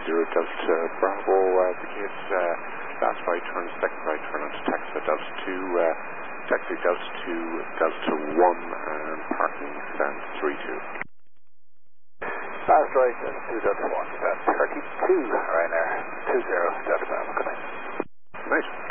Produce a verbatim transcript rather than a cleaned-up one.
zero Delta Bravo, uh, Brigade, uh, last right turn, second right turn onto taxi Delta two, uh, taxi Delta two, Delta one, and parking stand three two. Last right and two Delta one, stand thirty-two, Ryanair two zero Delta Bravo, good night. Nice.